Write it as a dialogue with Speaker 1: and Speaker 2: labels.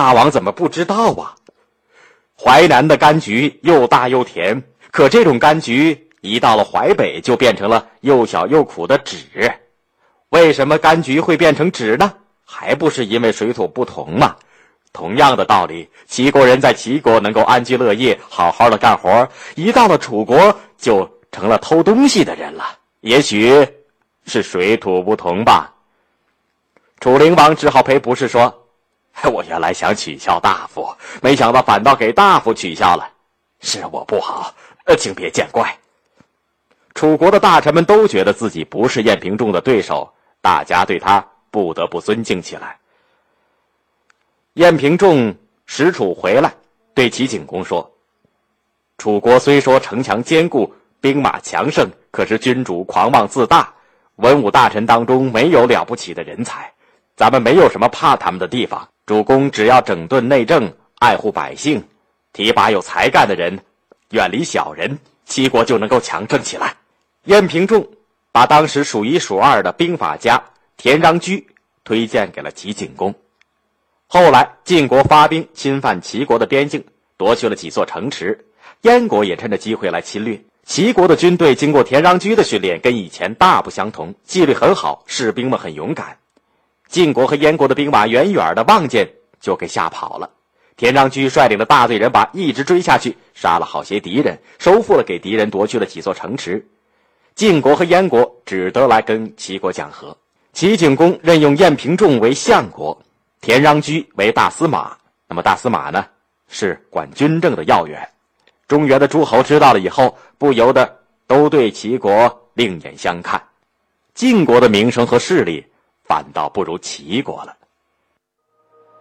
Speaker 1: 大王怎么不知道啊？淮南的柑橘又大又甜，可这种柑橘一到了淮北就变成了又小又苦的枳。为什么柑橘会变成枳呢？还不是因为水土不同嘛。同样的道理，齐国人在齐国能够安居乐业，好好的干活，一到了楚国就成了偷东西的人了。也许是水土不同吧。楚灵王只好赔不是说，我原来想取笑大夫，没想到反倒给大夫取笑了，是我不好，请别见怪。楚国的大臣们都觉得自己不是晏平仲的对手，大家对他不得不尊敬起来。晏平仲使楚回来，对齐景公说，楚国虽说城墙坚固，兵马强盛，可是君主狂妄自大，文武大臣当中没有了不起的人才，咱们没有什么怕他们的地方。主公只要整顿内政，爱护百姓，提拔有才干的人，远离小人，齐国就能够强盛起来。晏平仲把当时数一数二的兵法家田穰苴推荐给了齐景公。后来晋国发兵侵犯齐国的边境，夺去了几座城池，燕国也趁着机会来侵略。齐国的军队经过田穰苴的训练，跟以前大不相同，纪律很好，士兵们很勇敢。晋国和燕国的兵马远远的望见就给吓跑了。田穰苴率领的大队人马一直追下去，杀了好些敌人，收复了给敌人夺去了几座城池。晋国和燕国只得来跟齐国讲和。齐景公任用晏平仲为相国，田穰苴为大司马。那么大司马呢，是管军政的要员。中原的诸侯知道了以后，不由得都对齐国另眼相看。晋国的名声和势力反倒不如齐国了。